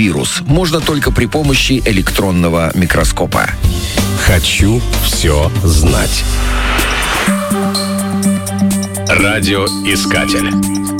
вирус можно только при помощи электронного микроскопа. Хочу все знать. Радиоискатель.